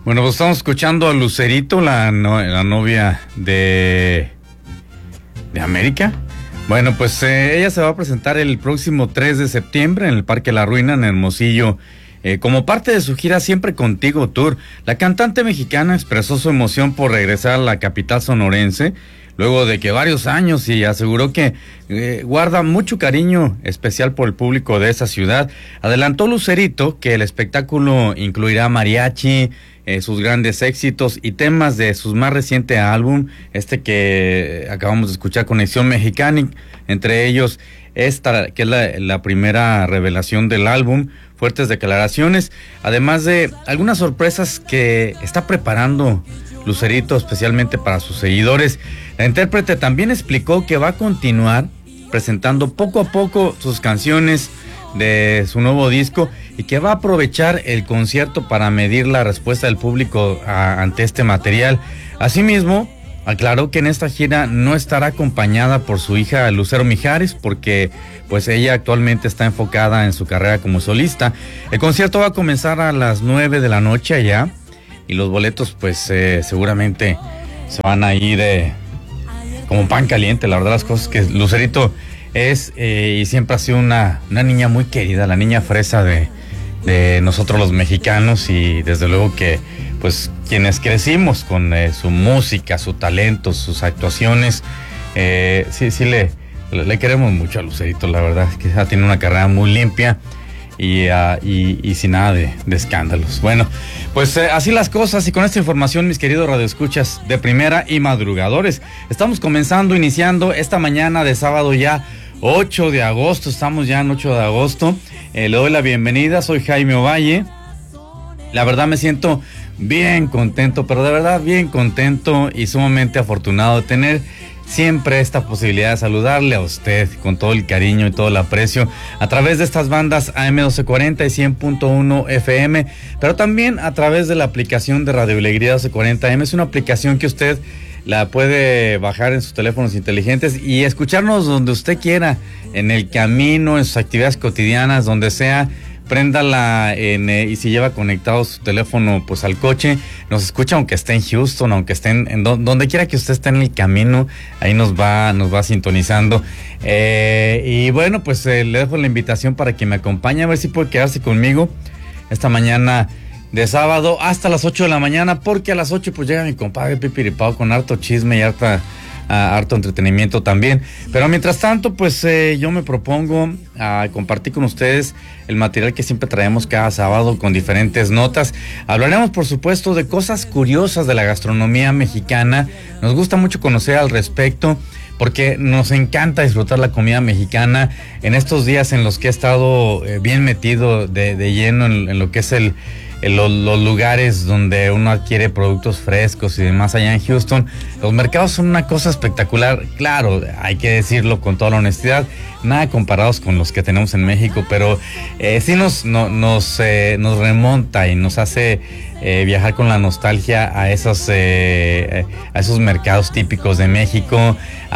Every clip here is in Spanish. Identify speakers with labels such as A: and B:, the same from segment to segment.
A: Bueno, pues estamos escuchando a Lucerito, la novia de América. Bueno, pues ella se va a presentar el próximo 3 de septiembre en el Parque La Ruina, en Hermosillo, como parte de su gira Siempre Contigo Tour. La cantante mexicana expresó su emoción por regresar a la capital sonorense, luego de que varios años, y aseguró que guarda mucho cariño especial por el público de esa ciudad. Adelantó Lucerito que el espectáculo incluirá mariachi, sus grandes éxitos y temas de su más reciente álbum, que acabamos de escuchar, Conexión Mexicana, entre ellos esta, que es la primera revelación del álbum, Fuertes Declaraciones, además de algunas sorpresas que está preparando Lucerito especialmente para sus seguidores. La intérprete también explicó que va a continuar presentando poco a poco sus canciones de su nuevo disco y que va a aprovechar el concierto para medir la respuesta del público ante este material. Asimismo, aclaró que en esta gira no estará acompañada por su hija Lucero Mijares, porque pues ella actualmente está enfocada en su carrera como solista. El concierto va a comenzar a las 9 de la noche allá, y los boletos pues seguramente se van a ir como pan caliente. La verdad, las cosas que Lucerito es y siempre ha sido una niña muy querida, la niña fresa de nosotros los mexicanos, y desde luego que pues quienes crecimos con su música, su talento, sus actuaciones, sí le queremos mucho a Lucerito. La verdad es que ha tenido una carrera muy limpia y sin nada de escándalos. Bueno, pues así las cosas, y con esta información, mis queridos radioescuchas de primera y madrugadores, estamos iniciando esta mañana de sábado ya 8 de agosto, estamos ya en 8 de agosto. Le doy la bienvenida, soy Jaime Ovalle. La verdad me siento bien contento, pero de verdad bien contento y sumamente afortunado de tener siempre esta posibilidad de saludarle a usted con todo el cariño y todo el aprecio a través de estas bandas AM 1240 y 100.1 FM, pero también a través de la aplicación de Radio Alegría 1240M. Es una aplicación que usted la puede bajar en sus teléfonos inteligentes y escucharnos donde usted quiera, en el camino, en sus actividades cotidianas, donde sea. Préndala y si lleva conectado su teléfono pues al coche, nos escucha aunque esté en Houston, aunque esté en donde quiera que usted esté en el camino, ahí nos va sintonizando. Y bueno, pues le dejo la invitación para que me acompañe, a ver si puede quedarse conmigo esta mañana de sábado hasta las 8 de la mañana, porque a las 8 pues llega mi compadre Pipiripao con harto chisme y harto entretenimiento también. Pero mientras tanto, pues yo me propongo a compartir con ustedes el material que siempre traemos cada sábado con diferentes notas. Hablaremos, por supuesto, de cosas curiosas de la gastronomía mexicana. Nos gusta mucho conocer al respecto, porque nos encanta disfrutar la comida mexicana en estos días en los que he estado bien metido de lleno en lo que es los lugares donde uno adquiere productos frescos y demás allá en Houston. Los mercados son una cosa espectacular, claro, hay que decirlo con toda la honestidad, nada comparados con los que tenemos en México, pero sí nos remonta y nos hace viajar con la nostalgia a esos mercados típicos de México,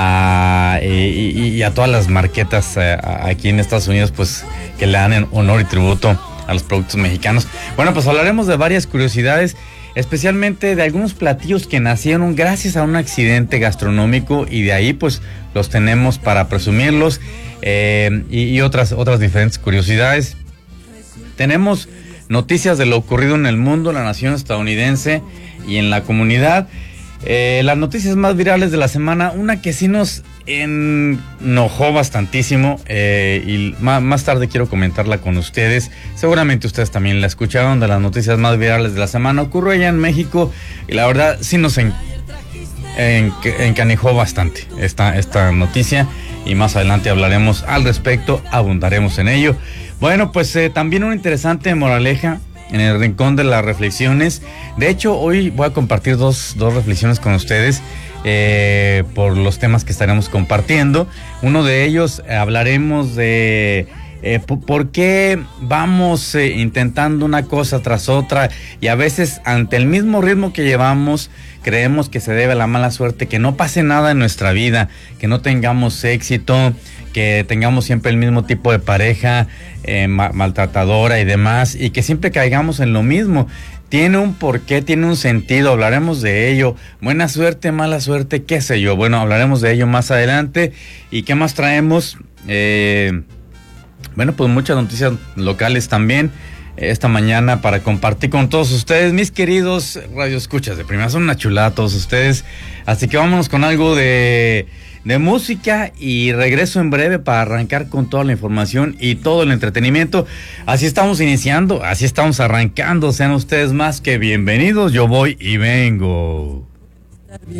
A: y a todas las marquetas aquí en Estados Unidos, pues que le dan honor y tributo a los productos mexicanos. Bueno, pues hablaremos de varias curiosidades, especialmente de algunos platillos que nacieron gracias a un accidente gastronómico, y de ahí pues los tenemos para presumirlos, y otras diferentes curiosidades. Tenemos noticias de lo ocurrido en el mundo, la nación estadounidense y en la comunidad. Las noticias más virales de la semana, una que sí nos enojó bastantísimo, y más tarde quiero comentarla con ustedes. Seguramente ustedes también la escucharon, de las noticias más virales de la semana. Ocurrió allá en México y la verdad sí nos encanijó bastante esta noticia, y más adelante hablaremos al respecto, abundaremos en ello. Bueno, pues también una interesante moraleja en el rincón de las reflexiones. De hecho, hoy voy a compartir dos reflexiones con ustedes por los temas que estaremos compartiendo. Uno de ellos, hablaremos de por qué vamos intentando una cosa tras otra, y a veces ante el mismo ritmo que llevamos creemos que se debe a la mala suerte, que no pase nada en nuestra vida, que no tengamos éxito, que tengamos siempre el mismo tipo de pareja maltratadora y demás, y que siempre caigamos en lo mismo. Tiene un porqué, tiene un sentido, hablaremos de ello. Buena suerte, mala suerte, qué sé yo. Bueno, hablaremos de ello más adelante. ¿Y qué más traemos? Bueno, pues muchas noticias locales también esta mañana para compartir con todos ustedes, mis queridos radioescuchas de Primera. Son una chulada todos ustedes, así que vámonos con algo de música y regreso en breve para arrancar con toda la información y todo el entretenimiento. Así estamos iniciando, así estamos arrancando. Sean ustedes más que bienvenidos. Yo voy y vengo.